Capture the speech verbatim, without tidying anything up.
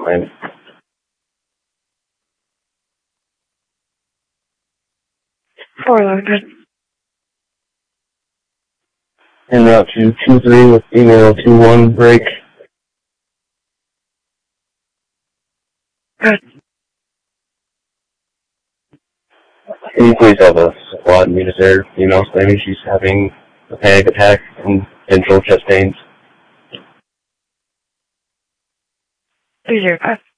mind. Four eleven. En route to two three with email two one break. Good. Can you please have a squad meet us there? Email claiming she's having a panic attack and potential chest pains. Three zero five.